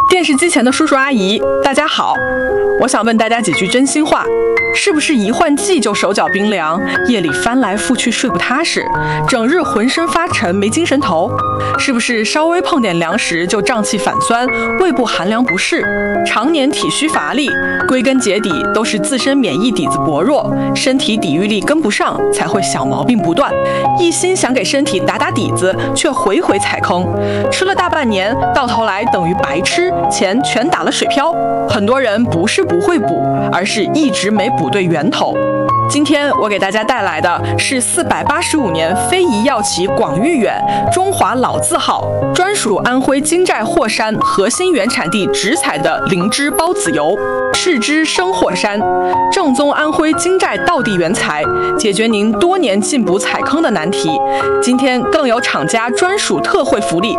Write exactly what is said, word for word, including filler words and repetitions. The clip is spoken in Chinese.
电视机前的叔叔阿姨，大家好，我想问大家几句真心话：是不是一换季就手脚冰凉，夜里翻来覆去睡不踏实，整日浑身发沉没精神头？是不是稍微碰点凉食就胀气反酸，胃部寒凉不适，常年体虚乏力？归根结底都是自身免疫底子薄弱，身体抵御力跟不上，才会小毛病不断。一心想给身体打打底子，却回回踩坑，吃了大半年，到头来等于白吃，钱全打了水漂。很多人不是不会补，而是一直没补对源头。今天我给大家带来的是四百八十五年非遗药企广誉远，中华老字号，专属安徽金寨霍山核心原产地直采的灵芝孢子油，赤芝生霍山，正宗安徽金寨道地原材，解决您多年进补踩坑的难题。今天更有厂家专属特惠福利，